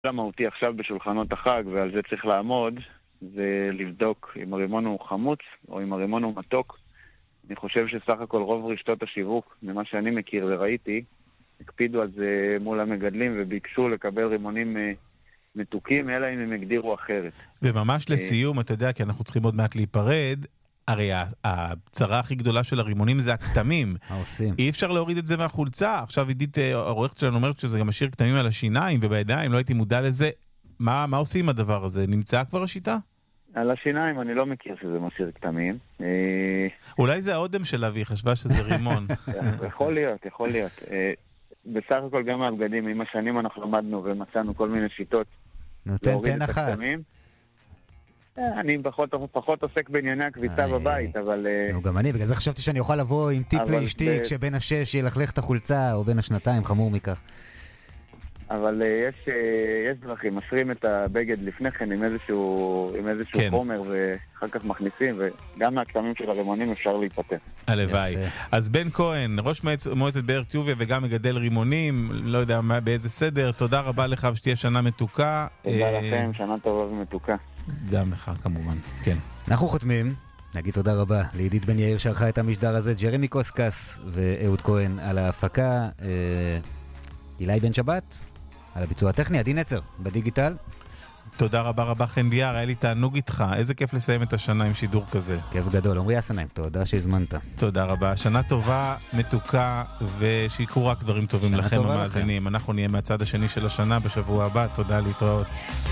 המהותי עכשיו בשולחנות החג, ועל זה צריך לעמוד, זה לבדוק אם הרימון הוא חמוץ או אם הרימון הוא מתוק. אני חושב שסך הכל רוב רשתות השיווק, ממה שאני מכיר וראיתי, הקפידו על זה מול המגדלים וביקשו לקבל רימונים מתוקים, אלא אם הם הגדירו אחרת. וממש לסיום, אתה יודע, כי אנחנו צריכים עוד מעט להיפרד, הרי הצרה הכי גדולה של הרימונים זה הכתמים. אי אפשר להוריד את זה מהחולצה. עכשיו עידית, העורכת שלנו אומרת שזה גם משאיר כתמים על השיניים ובידיים, לא הייתי מודע לזה. מה עושים עם הדבר הזה? נמצא כבר השיטה? על השיניים אני לא מכיר שזה משאיר כתמים. אולי זה האודם שלה והיא חשבה שזה רימון. יכול להיות. בסך הכל גם מהבגדים, עם השנים אנחנו למדנו ומצאנו כל מיני שיטות להוריד את הכתמים. אני פחות עוסק בענייני הקביצה בבית, אבל... גם אני, בגלל זה חשבתי שאני אוכל לבוא עם טיפ לאשתי כשבין 6 ילכלך את החולצה, או בין 2 חמור מכך. אבל יש דרכים, משרים את הבגד לפני כן עם איזשהו חומר, ואחר כך מכניסים, וגם מהכתמים של הרימונים אפשר להיפטר. הלוואי. אז בן כהן, ראש מועצת באר טוביה וגם מגדל רימונים, לא יודע באיזה סדר, תודה רבה לך ושתהיה שנה מתוקה. תודה לכם, שנה טובה ומתוקה. גם לך כמובן, כן. אנחנו חותמים, נגיד תודה רבה לעידית בן יאיר שערכה את המשדר הזה, ג'רמי קוסקס ואהוד כהן על ההפקה, אילי בן שבת על הביצוע הטכני, עדי נצר בדיגיטל. תודה רבה חן ביאר, היה לי תענוג איתך, איזה כיף לסיים את השנה עם שידור כזה. כיף גדול, עמרי אסנאים, תודה שהזמנת. תודה רבה, שנה טובה, מתוקה, ושיקרו רק דברים טובים לכם המאזינים. אנחנו נהיה מהצד השני של השנה בשבוע הבא, תודה, להתראות.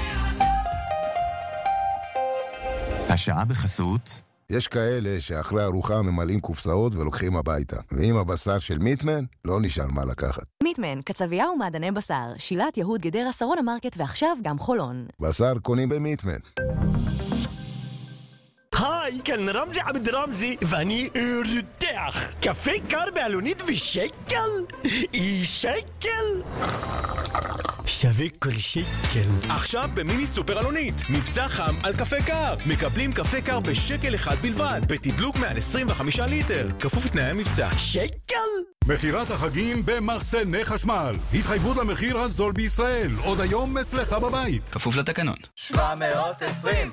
השעה בחסות. יש כאלה שאחרי ארוחה ממלאים קופסאות ולוקחים הביתה. ועם הבשר של מיטמן, לא נשאר מה לקחת. מיטמן, קצבייה ומעדני בשר. שילת יהוד גדרה סרון המרקט ועכשיו גם חולון. בשר קונים במיטמן. היי, כאן רמזי עבד רמזי, ואני רותח. קפה קר בעלונית בשקל? שקל? שווה כל שקל. עכשיו במיני סופר אלונית, מבצע חם על קפה קר. מקבלים קפה קר בשקל אחד בלבד, בתדלוק מעל 25 ליטר. כפוף לתנאי המבצע. שקל? מחירת החגים במחסני חשמל. התחייבות למחיר הזול בישראל. עוד היום אצלך בבית. כפוף לתקנון. 720.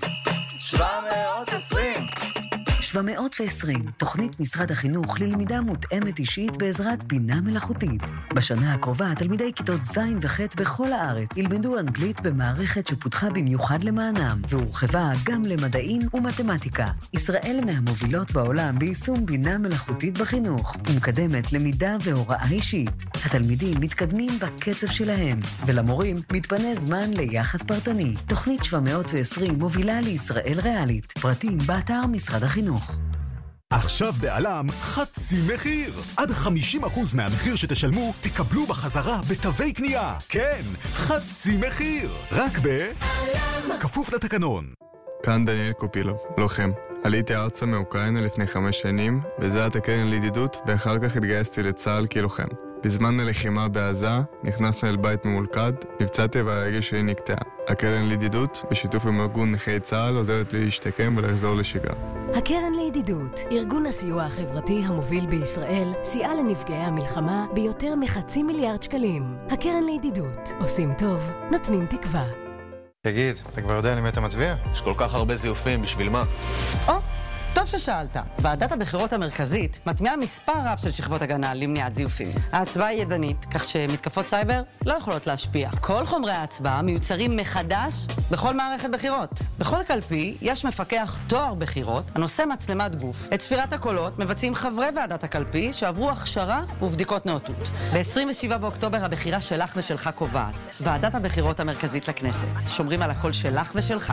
720, תוכנית משרד החינוך ללמידה מותאמת אישית בעזרת בינה מלאכותית. בשנה הקרובה, תלמידי כיתות ז' וח' בכל הארץ ילמדו אנגלית במערכת שפותחה במיוחד למענם, והורחבה גם למדעים ומתמטיקה. ישראל מהמובילות בעולם ביישום בינה מלאכותית בחינוך, ומקדמת למידה והוראה אישית. התלמידים מתקדמים בקצב שלהם, ולמורים מתפנה זמן ליחס פרטני. תוכנית 720 מובילה לישראל ריאלית. פרטים באתר משרד החינוך. עכשיו בעלם חצי מחיר. עד 50% מהמחיר שתשלמו תקבלו בחזרה בתווי קנייה. כן, חצי מחיר. רק כפוף לתקנון. כאן דניאל קופילו, לוחם. עליתי ארצה מאוקראינה לפני 5 שנים, וזה היה הקרן לידידות, ואחר כך התגייסתי לצה"ל כלוחם. בזמן הלחימה בעזה, נכנסנו אל בית ממולכד, נפצעתי והרגל שלי נקטעה. הקרן לידידות, בשיתוף עם ארגון נכי צה"ל, עוזרת לי להשתקם ולחזור לשגרה. הקרן לידידות, ארגון הסיוע החברתי המוביל בישראל, סייע לנפגעי המלחמה ביותר מ500 מיליארד שקלים. הקרן לידידות, עושים טוב, נותנים תקווה. תגיד, אתה כבר יודע למי אתה מצביע? יש כל כך הרבה זיופים, בשביל מה? טוב ששאלת. ועדת הבחירות המרכזית מטמיעה מספר רב של שכבות הגנה למניעת זיופים. ההצבעה היא ידנית, כך שמתקפות סייבר לא יכולות להשפיע. כל חומרי ההצבעה מיוצרים מחדש בכל מערכת בחירות. בכל קלפי יש מפקח תואר בחירות הנושא מצלמת גוף. את ספירת הקולות מבצעים חברי ועדת הקלפי שעברו הכשרה ובדיקות נאותות. ב-27 באוקטובר הבחירה שלך ושלך קובעת. ועדת הבחירות המרכזית לכנסת. שומרים על הקול שלך ושלך.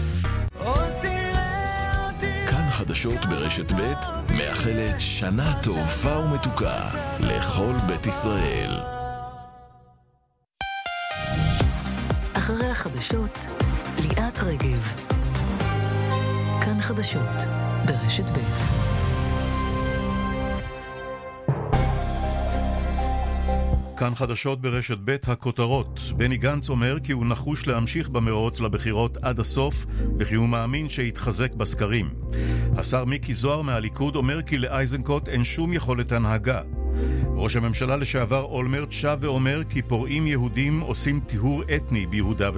חדשות ברשת ב' מאחלת שנה טובה ומתוקה לכל בית ישראל. אחרי החדשות, ליאת רגב. כאן חדשות ברשת ב'. כאן חדשות ברשת ב' הכותרות. בני גנץ אומר כי הוא נחוש להמשיך במרוץ לבחירות עד הסוף, וכי הוא מאמין שיתחזק בסקרים. השר מיקי זוהר מהליכוד אומר כי לאייזנקוט אין שום יכולת הנהגה. ראש הממשלה לשעבר אולמרט שב ואומר כי פורעים יהודים עושים טיהור אתני ביהודה